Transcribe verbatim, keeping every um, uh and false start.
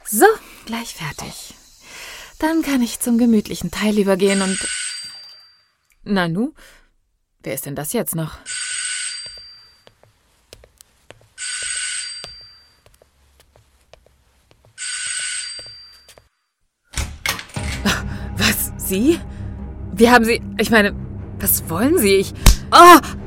So, gleich fertig. Dann kann ich zum gemütlichen Teil übergehen und... Nanu, wer ist denn das jetzt noch? Was, Sie? Wie haben Sie... Ich meine, was wollen Sie? Ich... Oh!